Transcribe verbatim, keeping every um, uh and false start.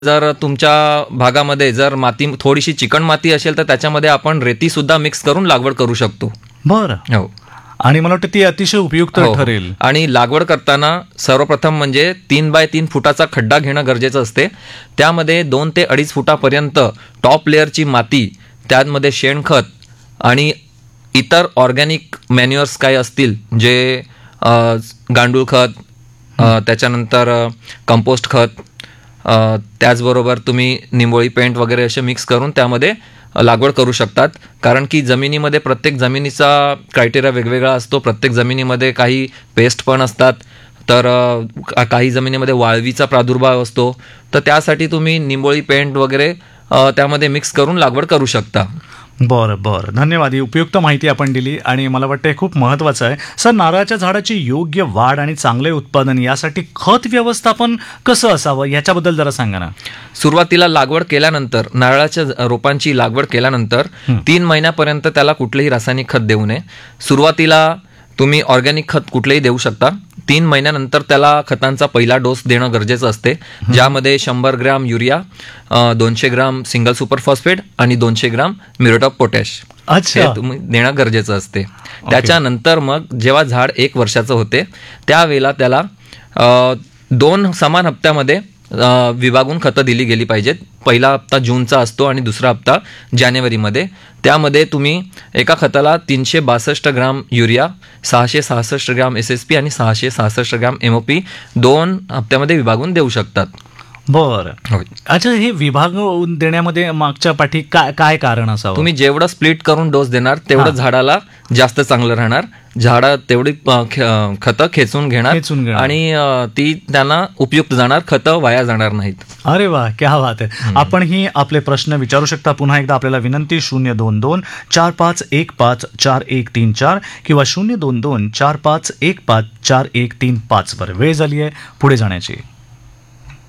जर तुमच्या भागामध्ये जर माती थोडीशी चिकण माती असेल तर त्याच्यामध्ये आपण रेती सुद्धा मिक्स करून लागवड करू शकतो. बरं. हो. आणि मला वाटतं ती अतिशय उपयुक्त हो. ठरेल. आणि लागवड करताना सर्वप्रथम म्हणजे तीन बाय तीन फुटाचा खड्डा घेणं गरजेचं असते. त्यामध्ये दोन ते अडीच फुटापर्यंत टॉप लेअरची माती, त्यामध्ये शेणखत आणि इतर ऑर्गॅनिक मॅन्युअर्स काय असतील जे अ, गांडूळ खत, अ, त्याच्यानंतर कंपोस्ट खत, अ, त्याचबरोबर तुम्ही निंबोळी पेंट वगैरे असे मिक्स करून त्यामध्ये लागवड करू शकतात. कारण की जमिनीमध्ये प्रत्येक जमिनीचा क्रायटेरिया वेगवेगळा असतो. प्रत्येक जमिनीमध्ये काही पेस्ट पण असतात, तर अ, काही जमिनीमध्ये वाळवीचा प्रादुर्भाव असतो. तर त्यासाठी तुम्ही निंबोळी पेंट वगैरे अ, त्यामध्ये मिक्स करून लागवड करू शकता. बरं बरं, धन्यवाद. ही उपयुक्त माहिती आपण दिली आणि मला वाटतं हे खूप महत्त्वाचं आहे. सर, नारळाच्या झाडाची योग्य वाढ आणि चांगले उत्पादन यासाठी खत व्यवस्थापन कसं असावं याच्याबद्दल जरा सांगा ना. सुरुवातीला लागवड केल्यानंतर, नारळाच्या रोपांची लागवड केल्यानंतर तीन महिन्यापर्यंत त्याला कुठलेही रासायनिक खत देऊ नये. सुरुवातीला तुम्ही ऑर्गॅनिक खत कुठलेही देऊ शकता. तीन महिन्यानंतर त्याला खतांचा पहिला डोस देणं गरजेचं असते, ज्यामध्ये शंभर ग्रॅम युरिया, अ, दोनशे ग्राम सिंगल सुपर फॉस्फेट आणि दोनशे ग्राम म्युरेट ऑफ पोटॅश अच्छा. हे तुम्ही देणं गरजेचं असते. त्याच्यानंतर मग जेव्हा झाड एक वर्षाचं होते त्यावेळेला त्याला अ, दोन समान हप्त्यामध्ये अ, विभागून खतं दिली गेली पाहिजेत. पहिला हप्ता जूनचा असतो आणि दुसरा हप्ता जानेवारीमध्ये. त्यामध्ये तुम्ही एका खताला तीनशे बासष्ट ग्राम युरिया, सहाशे सहासष्ट ग्राम एस एस पी आणि सहाशे सहासष्ट ग्राम एम ओ पी दोन हप्त्यामध्ये विभागून देऊ शकतात. बरं. अच्छा, हे विभाग देण्यामध्ये मागच्या पाठी काय काय कारण असावं? तुम्ही जेवढं स्प्लिट करून डोस देणार तेवढं झाडाला जास्त चांगलं राहणार. झाडं तेवढी अ, खे- अ, खतं खेचून घेणार खेचून घेणार. आणि अ, ती त्यांना उपयुक्त जाणार, खतं वाया जाणार नाहीत. अरे वा, क्या बात आहे. आपणही आपले प्रश्न विचारू शकता. पुन्हा एकदा आपल्याला विनंती, शून्य दोन दोन चार पाच एक पाच चार एक तीन चार किंवा शून्य दोन दोन चार पाच एक पाच चार एक तीन पाच वर वेळ झाली आहे पुढे जाण्याची.